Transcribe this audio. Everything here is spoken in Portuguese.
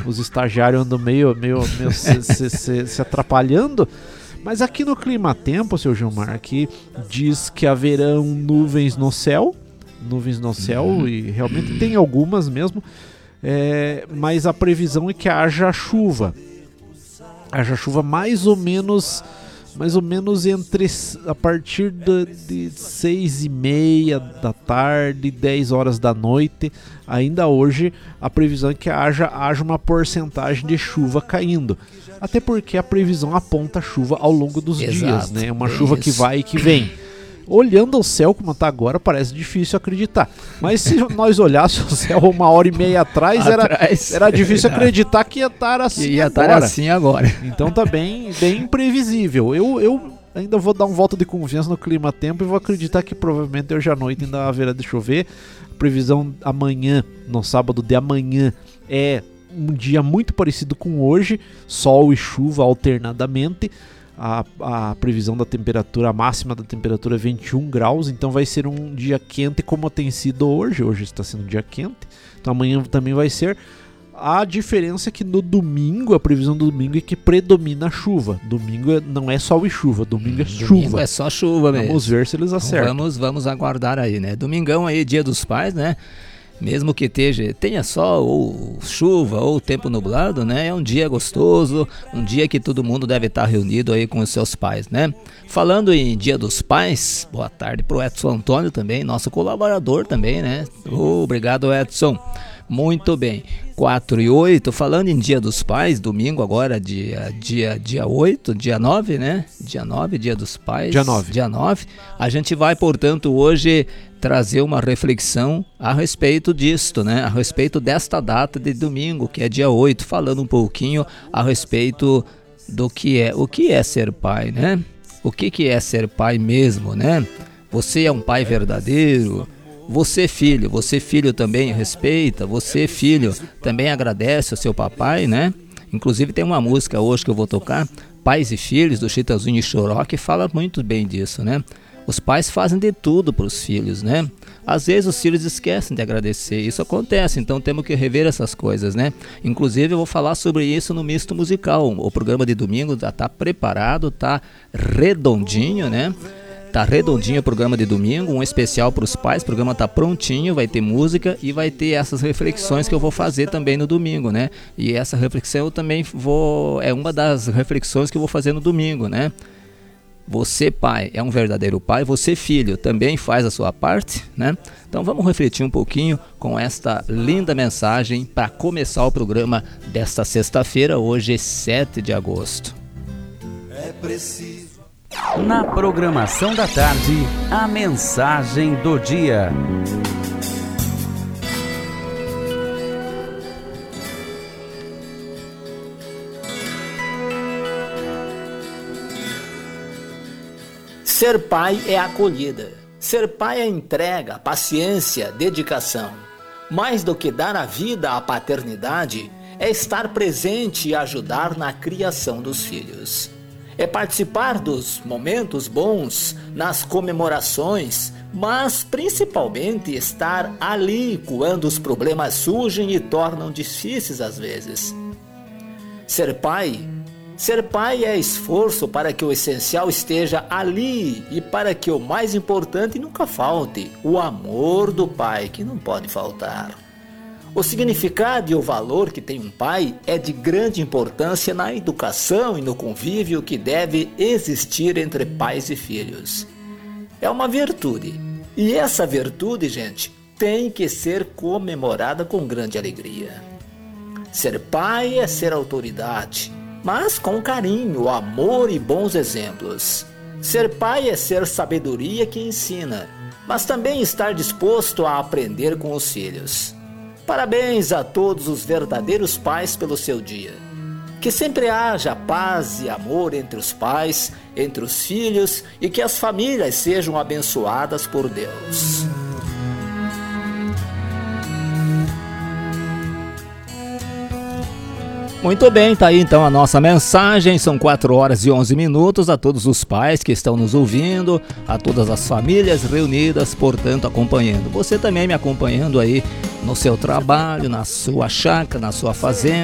os estagiários andam meio se atrapalhando. Mas aqui no Climatempo, seu Gilmar, aqui diz que haverão nuvens no céu, e realmente tem algumas mesmo, mas a previsão é que haja chuva mais ou menos entre a partir de 6h30 da tarde, 10 horas da noite. Ainda hoje a previsão é que haja uma porcentagem de chuva caindo, até porque a previsão aponta chuva ao longo dos dias, né? Uma chuva que vai e que vem. Olhando o céu como está agora, parece difícil acreditar. Mas se nós olhássemos o céu 1h30 atrás, era difícil acreditar que ia estar assim agora. Então tá bem imprevisível. Eu ainda vou dar um voto de confiança no Climatempo e vou acreditar que provavelmente hoje à noite ainda haverá de chover. A previsão amanhã, no sábado de amanhã, é um dia muito parecido com hoje, sol e chuva alternadamente. A previsão da temperatura, a máxima da temperatura é 21 graus, então vai ser um dia quente como tem sido hoje. Hoje está sendo um dia quente, então amanhã também vai ser. A diferença é que no domingo, a previsão do domingo é que predomina a chuva. Domingo não é sol e chuva, domingo é chuva. Domingo é só chuva mesmo. Vamos ver se eles acertam. Então vamos aguardar aí, né? Domingão aí, Dia dos Pais, né? Mesmo que tenha sol ou chuva ou tempo nublado, né? É um dia gostoso, um dia que todo mundo deve estar reunido aí com os seus pais, né? Falando em Dia dos Pais, boa tarde pro Edson Antônio também, nosso colaborador também, né? Obrigado, Edson. Muito bem, 4:08, falando em Dia dos Pais, domingo agora, dia 8, dia 9, né? Dia 9, Dia dos Pais. Dia 9. A gente vai, portanto, hoje trazer uma reflexão a respeito disto, né? A respeito desta data de domingo, que é dia 8, falando um pouquinho a respeito do o que é ser pai, né? O que é ser pai mesmo, né? Você é um pai verdadeiro? Você filho também respeita, você filho também agradece ao seu papai, né? Inclusive tem uma música hoje que eu vou tocar, Pais e Filhos, do Chitãozinho e Choró, que fala muito bem disso, né? Os pais fazem de tudo para os filhos, né? Às vezes os filhos esquecem de agradecer, isso acontece, então temos que rever essas coisas, né? Inclusive eu vou falar sobre isso no Misto Musical, o programa de domingo já está preparado, está redondinho, né? Tá redondinho o programa de domingo, um especial para os pais, o programa tá prontinho, vai ter música e vai ter essas reflexões que eu vou fazer também no domingo, né? E essa reflexão eu também é uma das reflexões que eu vou fazer no domingo, né? Você pai é um verdadeiro pai, você filho também faz a sua parte, né? Então vamos refletir um pouquinho com esta linda mensagem para começar o programa desta sexta-feira, hoje 7 de agosto. É preciso. Na programação da tarde, a mensagem do dia. Ser pai é acolhida. Ser pai é entrega, paciência, dedicação. Mais do que dar a vida à paternidade, é estar presente e ajudar na criação dos filhos. É participar dos momentos bons, nas comemorações, mas principalmente estar ali quando os problemas surgem e tornam difíceis às vezes. Ser pai é esforço para que o essencial esteja ali e para que o mais importante nunca falte, o amor do pai que não pode faltar. O significado e o valor que tem um pai é de grande importância na educação e no convívio que deve existir entre pais e filhos. É uma virtude, e essa virtude, gente, tem que ser comemorada com grande alegria. Ser pai é ser autoridade, mas com carinho, amor e bons exemplos. Ser pai é ser sabedoria que ensina, mas também estar disposto a aprender com os filhos. Parabéns a todos os verdadeiros pais pelo seu dia. Que sempre haja paz e amor entre os pais, entre os filhos e que as famílias sejam abençoadas por Deus. Muito bem, tá aí então a nossa mensagem, são 4h11 a todos os pais que estão nos ouvindo, a todas as famílias reunidas, portanto, acompanhando. Você também me acompanhando aí no seu trabalho, na sua chácara, na sua fazenda.